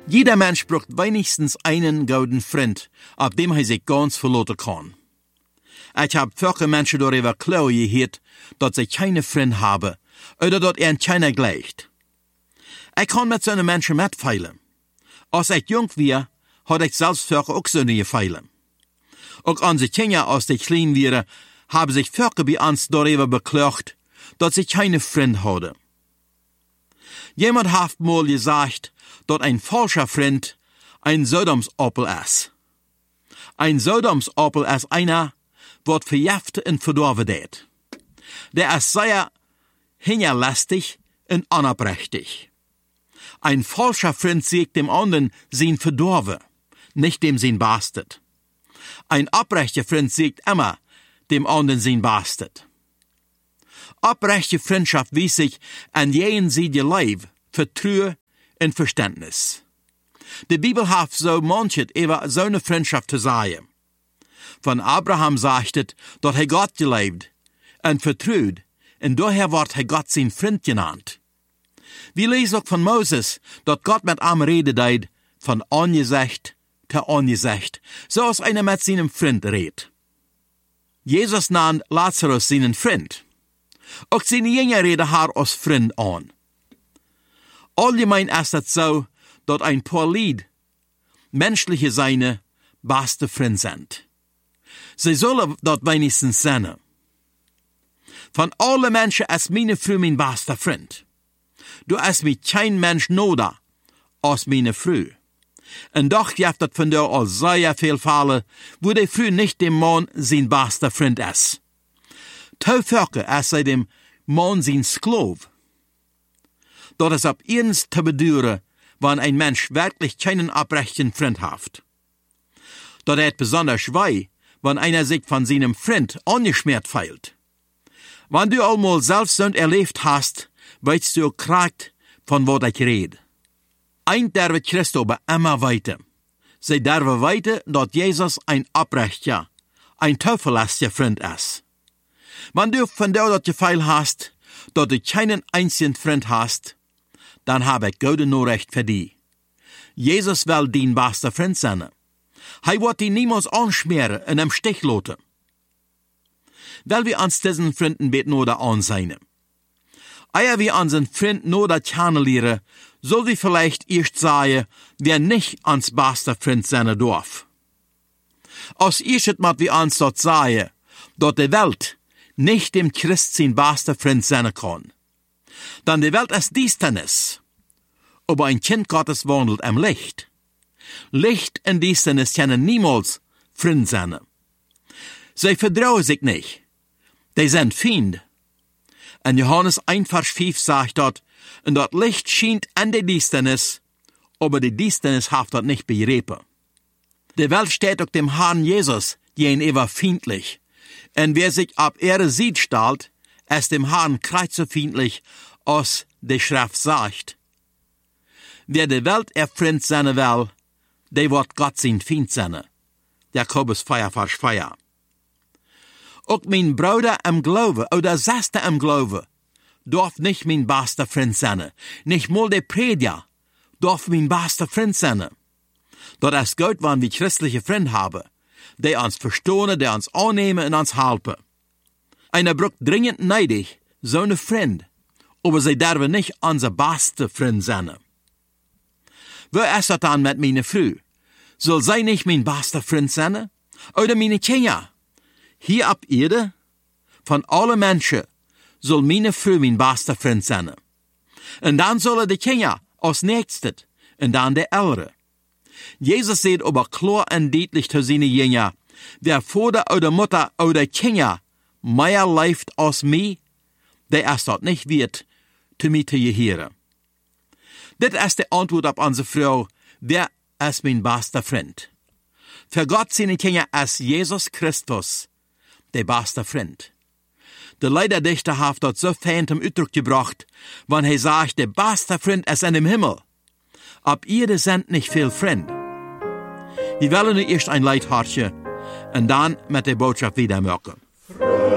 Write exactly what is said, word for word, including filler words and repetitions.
Jeder Mensch braucht wenigstens einen guten Freund, auf dem er sich ganz verlassen kann. Ich habe viele Menschen darüber klar gehört, dass sie keine Freund haben, oder dass er keiner gleicht. Ich kann mit so einem Menschen mitfeilen. Als ich jung war, hatte ich selbst viele auch so eine Gefeilen. Auch unsere Kinder, als die klein waren, haben sich viele bei uns darüber beklagt, dass sie keine Freund hadden. Jemand hat mal gesagt, dass ein falscher Freund ein Sodomsappel ist. Ein Sodomsappel ist einer, was verjafte und verdorven deed. Der ist sehr hinterlistig und unabrechtig. Ein falscher Freund sieht dem anderen sein Verdorven, nicht dem sein Bastard. Ein abrechter Freund sieht immer dem anderen sein Bastard. Abrechte Freundschaft wies sich an jenen Seite Leib, Vertrauen und Verständnis. Die Bibel hat so manchet über so eine Freundschaft zu sagen. Von Abraham sagt es, dass er Gott gelebt und vertraut, und daher wird er Gott sein Freund genannt. Wir lesen auch von Moses, dass Gott mit ihm redet, von Angesicht zu Angesicht, so als einer mit seinem Freund redet. Jesus nannte Lazarus seinen Freund. Auch seine Jünger reden haar als Freund an. Allgemein ist es so, dass ein paar Lied menschliche seine beste Freund sind. Sie sollen das wenigstens sein. Von allen Menschen ist meine Frau mein bester Freund. Du hast mich kein Mensch noder als meine Frau. Und doch gibt es von dir als sehr viel Fälle, wo die Frau nicht dem Mann sein bester Freund ist. Teufel ist sie dem Mann sein Sklav. Das ist ab eins zu bedauern, wenn ein Mensch wirklich keinen abrechten Freund hat. Das ist besonders weh, wenn einer sich von seinem Freund angeschmiert fühlt. Wenn du einmal selbst so erlebt hast, weißt du kragt, von was ich rede. Ein derbe Christ aber immer weiter. Sie derbe weiter, dass Jesus ein abrechter, ein teufeliger Freund ist. Wenn du von dir das Gefühl hast, dass du keinen einzigen Freund hast, dann habe ich gute Nachricht für dich. Jesus will dein bester Freund sein. Er wird dich niemals anschmieren und im Stich lassen. Weil wir uns diesen Freunden beten oder ansehen. Ehe wir unseren Freund oder kennenlernen, soll wir vielleicht erst sagen, wer nicht uns bester Freund sein darf. Als erstes muss wir uns dort sagen, dass die Welt nicht dem Christ sein bester Freund sein kann. Denn die Welt ist Düsternis, aber ein Kind Gottes wandelt im Licht. Licht und Düsternis können niemals Freund sein. Sie vertrauen sich nicht. Die sind Feind. In Johannes eins Vers fünf sagt dort, und das Licht scheint an der Düsternis, aber die Düsternis hat das nicht begriffen. Die Welt steht auch dem Herrn Jesus gegenüber feindlich. Und wer sich ab ihre Sied stellt, ist dem Herrn kreuzerfeindlich, als die Schrift sagt. Wer die Welt erfreund sein will, der wird Gott sein Feind sein. Jakobus vier Vers vier. Auch mein Bruder im Glauben, oder Schwester im Glauben, darf nicht mein bester Freund sein. Nicht mal der Prediger darf mein bester Freund sein. Das ist gut, wenn wir christliche Freunde haben, die uns verstehen, die uns annehmen und uns helfen. Einer braucht dringend neidig so eine Freund, aber sie dürfen nicht unser bester Freund sein. Wo ist das dann mit meiner Frau? Soll sie nicht mein bester Freund sein? Oder meine Kinder? Hier ab Erde, von allen Menschen, soll meine Frau mein bester Freund sein. Und dann sollen die Kinder als nächstes, und dann der Ältere. Jesus sagt aber klar und deutlich zu seinen Jüngern, wer Vater oder Mutter oder Kinder mehr leift als mich, der ist dort nicht wert, zu mir zu gehören. Das ist die Antwort auf unsere Frau, wer ist mein bester Freund? Für Gott seine Kinder ist Jesus Christus der beste Freund. Der Liederdichter hat dort so fein zum Ausdruck gebracht, wenn er sagt, der beste Freund ist in dem Himmel. Ab ihr sind nicht viel Freund. Wir wollen erst ein Leithartje und dann mit der Botschaft wieder merken.